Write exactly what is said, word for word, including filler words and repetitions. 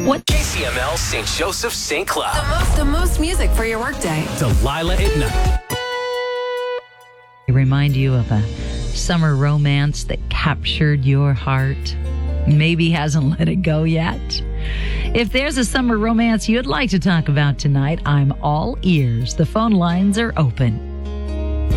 What? K C M L Saint Joseph Saint Cloud. The most, the most music for your workday. Delilah at night. Remind you of a summer romance that captured your heart, maybe hasn't let it go yet. If there's a summer romance you'd like to talk about tonight, I'm all ears. The phone lines are open.